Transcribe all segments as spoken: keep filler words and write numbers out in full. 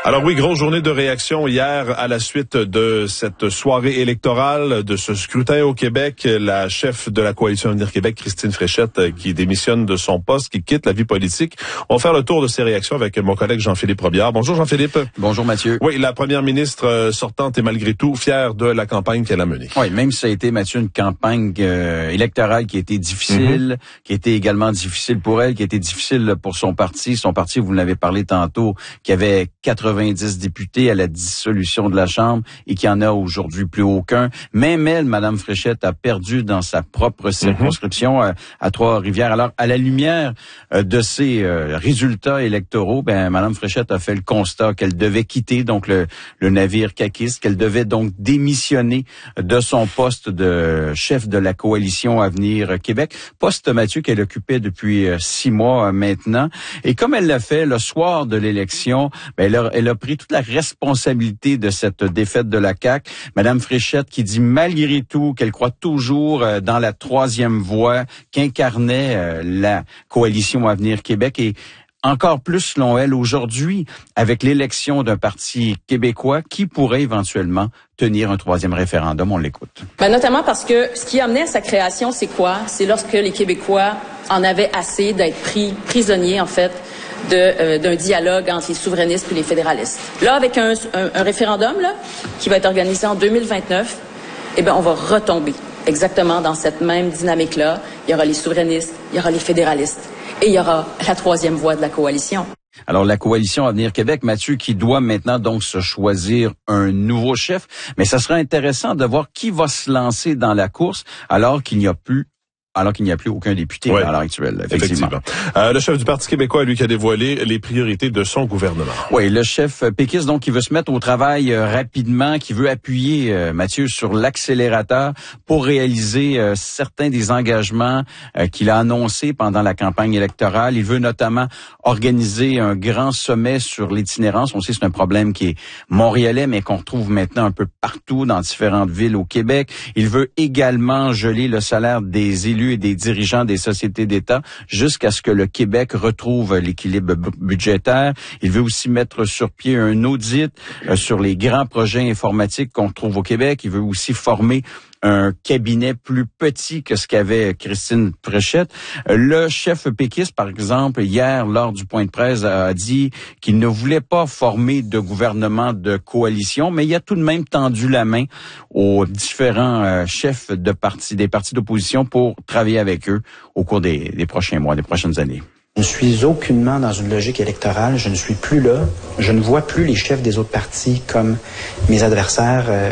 Alors oui, grosse journée de réaction hier à la suite de cette soirée électorale, de ce scrutin au Québec. La chef de la Coalition Avenir Québec, Christine Fréchette, qui démissionne de son poste, qui quitte la vie politique. On va faire le tour de ces réactions avec mon collègue Jean-Philippe Robillard. Bonjour Jean-Philippe. Bonjour Mathieu. Oui, la première ministre sortante est malgré tout fière de la campagne qu'elle a menée. Oui, même si ça a été, Mathieu, une campagne euh, électorale qui a été difficile, mm-hmm. qui a été également difficile pour elle, qui a été difficile pour son parti. Son parti, vous l'avez parlé tantôt, qui avait quatre-vingt-dix députés à la dissolution de la Chambre et qui en a aujourd'hui plus aucun. Même elle, Mme Fréchette, a perdu dans sa propre circonscription mm-hmm. à, à Trois-Rivières. Alors, à la lumière euh, de ces euh, résultats électoraux, ben Mme Fréchette a fait le constat qu'elle devait quitter donc le, le navire caquiste, qu'elle devait donc démissionner de son poste de chef de la Coalition Avenir Québec, poste, Mathieu, qu'elle occupait depuis euh, six mois euh, maintenant. Et comme elle l'a fait le soir de l'élection, ben, elle, a, elle a pris toute la responsabilité de cette défaite de la C A Q. Madame Fréchette qui dit malgré tout qu'elle croit toujours euh, dans la troisième voie qu'incarnait euh, la Coalition Avenir Québec et encore plus, selon elle, aujourd'hui, avec l'élection d'un parti québécois qui pourrait éventuellement tenir un troisième référendum. On l'écoute. Ben, notamment parce que ce qui a amené à sa création, c'est quoi? C'est lorsque les Québécois en avaient assez d'être pris prisonniers, en fait, de, euh, d'un dialogue entre les souverainistes et les fédéralistes. Là, avec un, un, un référendum là, qui va être organisé en deux mille vingt-neuf, eh ben, on va retomber exactement dans cette même dynamique-là. Il y aura les souverainistes, il y aura les fédéralistes. Et il y aura la troisième voie de la coalition. Alors, la Coalition Avenir Québec, Mathieu, qui doit maintenant donc se choisir un nouveau chef. Mais ça serait intéressant de voir qui va se lancer dans la course alors qu'il n'y a plus alors qu'il n'y a plus aucun député ouais, à l'heure actuelle, effectivement. effectivement. Euh, le chef du Parti québécois, lui, qui a dévoilé les priorités de son gouvernement. Oui, le chef péquiste, donc, qui veut se mettre au travail euh, rapidement, qui veut appuyer, euh, Mathieu, sur l'accélérateur pour réaliser euh, certains des engagements euh, qu'il a annoncés pendant la campagne électorale. Il veut notamment organiser un grand sommet sur l'itinérance. On sait que c'est un problème qui est montréalais, mais qu'on retrouve maintenant un peu partout dans différentes villes au Québec. Il veut également geler le salaire des élus et des dirigeants des sociétés d'État jusqu'à ce que le Québec retrouve l'équilibre budgétaire. Il veut aussi mettre sur pied un audit euh, sur les grands projets informatiques qu'on trouve au Québec. Il veut aussi former un cabinet plus petit que ce qu'avait Christine Fréchette. Le chef péquiste, par exemple, hier, lors du point de presse, a dit qu'il ne voulait pas former de gouvernement de coalition, mais il a tout de même tendu la main aux différents euh, chefs de partis, des partis d'opposition pour travailler avec eux au cours des, des prochains mois, des prochaines années. Je ne suis aucunement dans une logique électorale. Je ne suis plus là. Je ne vois plus les chefs des autres partis comme mes adversaires. Euh,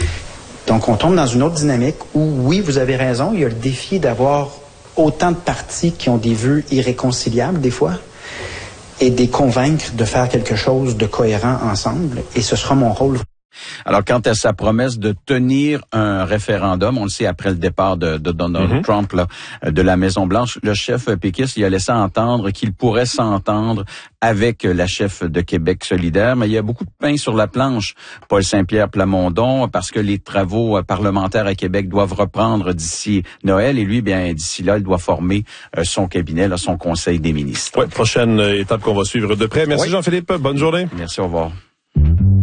Donc, on tombe dans une autre dynamique où, oui, vous avez raison, il y a le défi d'avoir autant de partis qui ont des vues irréconciliables, des fois, et de les convaincre de faire quelque chose de cohérent ensemble. Et ce sera mon rôle. Alors, quant à sa promesse de tenir un référendum, on le sait après le départ de, de Donald mm-hmm. Trump là, de la Maison-Blanche, le chef péquiste, il a laissé entendre qu'il pourrait s'entendre avec la chef de Québec solidaire, mais il y a beaucoup de pain sur la planche, Paul Saint-Pierre Plamondon, parce que les travaux parlementaires à Québec doivent reprendre d'ici Noël, et lui, bien d'ici là, il doit former son cabinet, là, son conseil des ministres. Oui, prochaine étape qu'on va suivre de près. Merci oui. Jean-Philippe, bonne journée. Merci, au revoir.